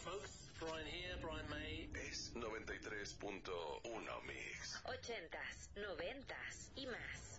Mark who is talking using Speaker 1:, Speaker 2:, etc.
Speaker 1: folks. Brian here, Brian May.
Speaker 2: Es 93.1 Mix.
Speaker 3: 80s, 90s y más.